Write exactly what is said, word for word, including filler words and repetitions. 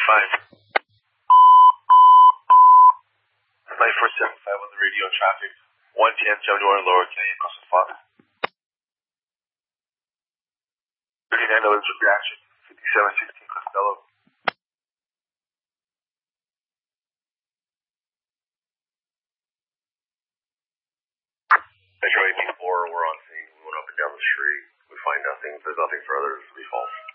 five. nine four seven five on the radio traffic. one ten seventy-one Lower K, Costa Fox. thirty-nine Elizabeth reaction. fifty-seven sixteen Costello. Metro eighteen four, we're on scene. We went up and down the street. We find nothing. If there's nothing further, it's be false.